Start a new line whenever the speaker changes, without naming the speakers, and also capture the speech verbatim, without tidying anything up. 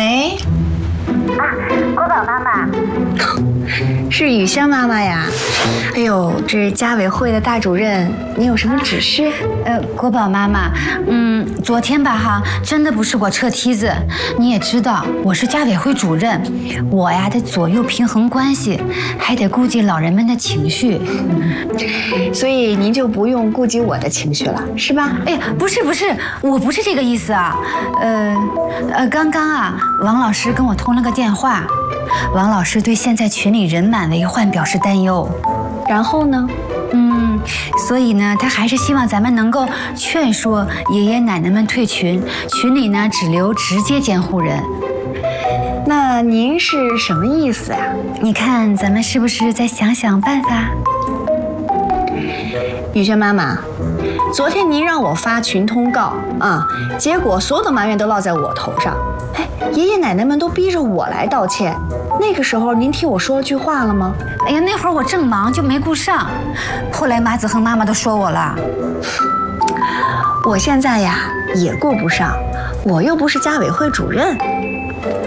喂。
啊，国宝妈妈，
是雨香妈妈呀。哎呦，这是家委会的大主任，你有什么指示？
呃，国宝妈妈，嗯，昨天吧哈，真的不是我撤梯子。你也知道，我是家委会主任，我呀得左右平衡关系，还得顾及老人们的情绪。
所以您就不用顾及我的情绪了，是吧？
哎呀，不是不是，我不是这个意思啊。呃呃，刚刚啊，王老师跟我通了个电话，王老师对现在群里人满为患表示担忧。
然后呢？
嗯，所以呢，他还是希望咱们能够劝说爷爷奶奶们退群，群里呢只留直接监护人。
那您是什么意思呀？
你看咱们是不是再想想办法？
雨轩妈妈，昨天您让我发群通告啊，结果所有的埋怨都落在我头上。哎，爷爷奶奶们都逼着我来道歉，那个时候您听我说了句话了吗？
哎呀，那会儿我正忙就没顾上，后来马子恒妈妈都说我了。
我现在呀也顾不上，我又不是家委会主任。